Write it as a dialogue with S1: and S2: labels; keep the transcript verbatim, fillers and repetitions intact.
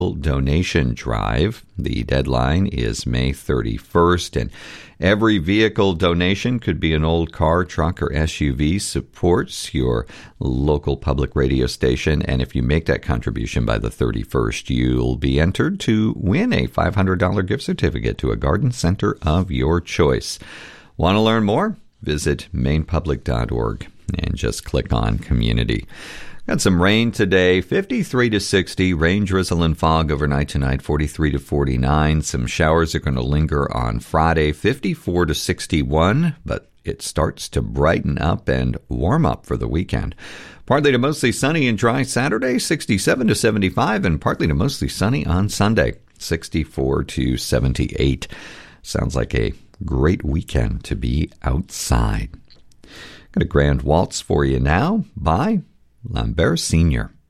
S1: donation drive. The deadline is May thirty-first, and every vehicle donation, could be an old car, truck, or S U V, supports your local public radio station. And if you make that contribution by the thirty-first, you'll be entered to win a five hundred dollars gift certificate to a garden center of your choice. Want to learn more? Visit maine public dot org and just click on Community. Got some rain today, fifty-three to sixty, rain, drizzle, and fog overnight tonight, forty-three to forty-nine. Some showers are going to linger on Friday, fifty-four to sixty-one, but it starts to brighten up and warm up for the weekend. Partly to mostly sunny and dry Saturday, sixty-seven to seventy-five, and partly to mostly sunny on Sunday, sixty-four to seventy-eight. Sounds like a great weekend to be outside. Got a grand waltz for you now by Lambert Senior